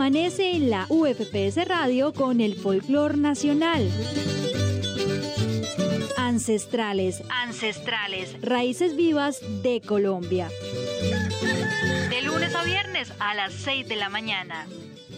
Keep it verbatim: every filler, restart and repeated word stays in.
Amanece en la U F P S Radio con el folclor nacional. Ancestrales, ancestrales, raíces vivas de Colombia. De lunes a viernes a las seis de la mañana.